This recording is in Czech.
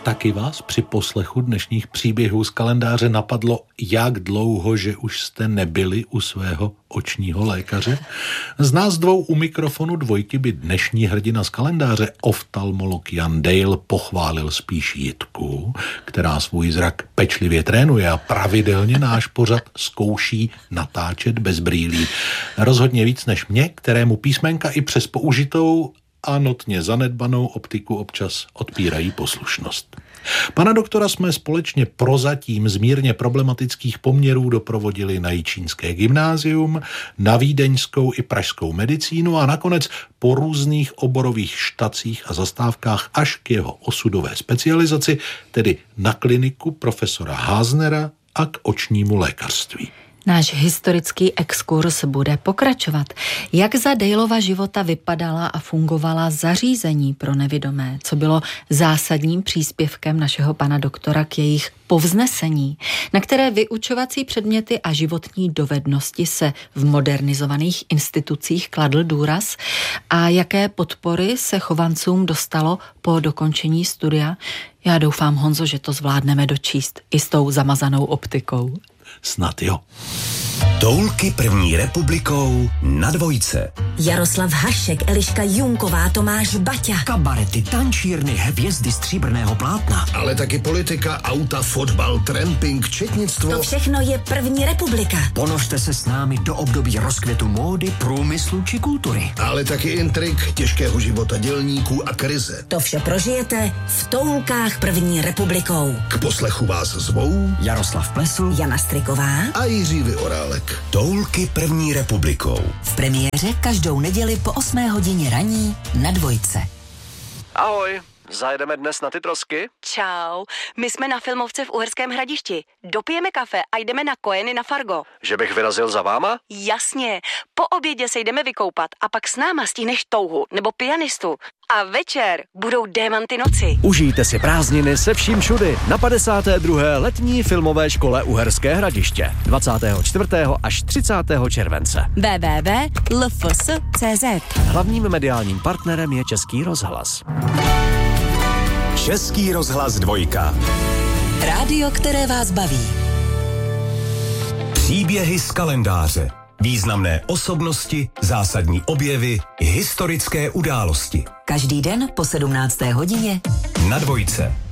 Taky vás při poslechu dnešních příběhů z kalendáře napadlo, jak dlouho, že už jste nebyli u svého očního lékaře? Z nás dvou u mikrofonu dvojky by dnešní hrdina z kalendáře, oftalmolog Jan Dale, pochválil spíš Jitku, která svůj zrak pečlivě trénuje a pravidelně náš pořad zkouší natáčet bez brýlí. Rozhodně víc než mě, kterému písmenka i přes použitou a notně zanedbanou optiku občas odpírají poslušnost. Pana doktora jsme společně prozatím z mírně problematických poměrů doprovodili na Jičínské gymnázium, na vídeňskou i pražskou medicínu a nakonec po různých oborových štacích a zastávkách až k jeho osudové specializaci, tedy na kliniku profesora Háznera a k očnímu lékařství. Náš historický exkurs bude pokračovat. Jak za Daleova života vypadala a fungovala zařízení pro nevidomé, co bylo zásadním příspěvkem našeho pana doktora k jejich povznesení, na které vyučovací předměty a životní dovednosti se v modernizovaných institucích kladl důraz a jaké podpory se chovancům dostalo po dokončení studia. Já doufám, Honzo, že to zvládneme dočíst i s tou zamazanou optikou. Snad jo. Toulky první republikou na Dvojce. Jaroslav Hašek, Eliška Junková, Tomáš Baťa. Kabarety, tančírny, hvězdy stříbrného plátna. Ale taky politika, auta, fotbal, tramping, četnictvo. To všechno je první republika. Ponožte se s námi do období rozkvětu módy, průmyslu či kultury. Ale taky intrik, těžkého života dělníků a krize. To vše prožijete v Toulkách první republikou. K poslechu vás zvou Jaroslav Plesl, Jana Striková a Jiří Vyorálek. Toulky první republikou. V premiéře každou neděli po 8 hodině raní na Dvojce. Ahoj, zajedeme dnes na ty trosky? Čau, my jsme na filmovce v Uherském Hradišti. Dopijeme kafe a jdeme na Kojeny na Fargo. Že bych vyrazil za váma? Jasně, po obědě se jdeme vykoupat a pak s náma stihneš touhu nebo pianistu. A večer budou Démanty noci. Užijte si prázdniny se vším všudy na 52. letní filmové škole Uherské Hradiště 24. až 30. července. www.lfs.cz. Hlavním mediálním partnerem je Český rozhlas. Český rozhlas Dvojka. Rádio, které vás baví. Příběhy z kalendáře. Významné osobnosti, zásadní objevy, historické události. Každý den po 17. hodině na Dvojce.